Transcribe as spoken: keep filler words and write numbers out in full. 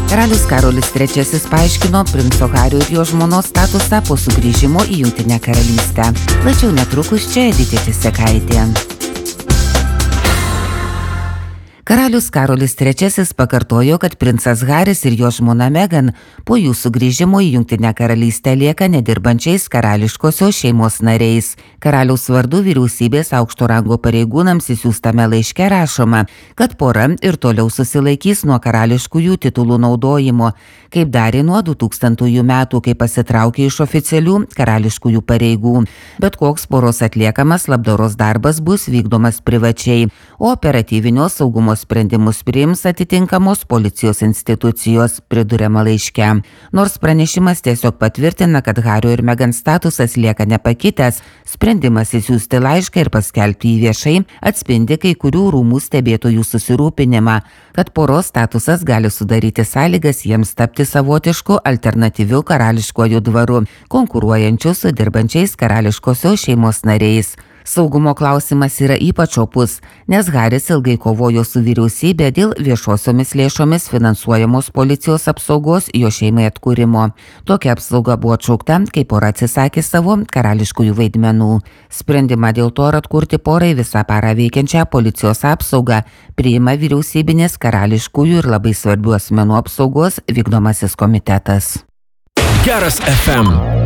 Karalius Karolis trečiasis paaiškino princo Hario ir jo žmonos statusą po sugrįžimo į Jungtinę karalystę. Plačiau netrukus čia Edita Tisekaitė. Karalius Karolis trečiasis pakartojo, kad princas Haris ir jo žmona Meghan po jų sugrįžimo į Jungtinę karalystę lieka nedirbančiais karališkosios šeimos nariais. Karaliaus vardu vyriausybės aukšto rango pareigūnams įsiųstame laiške rašoma, kad pora ir toliau susilaikys nuo karališkųjų titulų naudojimo, kaip darė nuo du tūkstantųjų metų, kai pasitraukė iš oficialių karališkųjų pareigų. Bet koks poros atliekamas labdaros darbas bus vykdomas privačiai, o operatyvinio saugumo sprendimus priims atitinkamos policijos institucijos, priduriama laiške. Nors pranešimas tiesiog patvirtina, kad Hario ir Meghan statusas lieka nepakitęs, sprendimas įsiųsti laišką ir paskelbti jį viešai atspindi kai kurių rūmų stebėtojų susirūpinimą, kad poros statusas gali sudaryti sąlygas jiems tapti savotišku alternatyviu karališkuoju dvaru, konkuruojančiu su dirbančiais karališkosios šeimos nariais. Saugumo klausimas yra ypač opus, nes Haris ilgai kovojo su vyriausybė dėl viešosiomis lėšomis finansuojamos policijos apsaugos jo šeimai atkūrimo. Tokia apsauga buvo atšaukta, kai pora atsisakė savo karališkųjų vaidmenų. Sprendimą dėl to ar atkurti porai visą parą veikiančią policijos apsaugą priima vyriausybinės karališkųjų ir labai svarbių asmenų apsaugos vykdomasis komitetas. Geras F M.